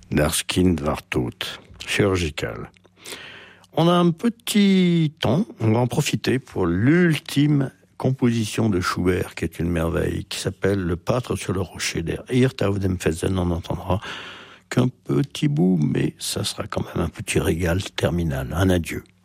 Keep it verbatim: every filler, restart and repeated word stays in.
d'Erskine Warthout, chirurgical. On a un petit temps, on va en profiter pour l'ultime composition de Schubert, qui est une merveille, qui s'appelle Le Pâtre sur le rocher der Hirt auf dem Felsen. On entendra qu'un petit bout, mais ça sera quand même un petit régal terminal. Un adieu.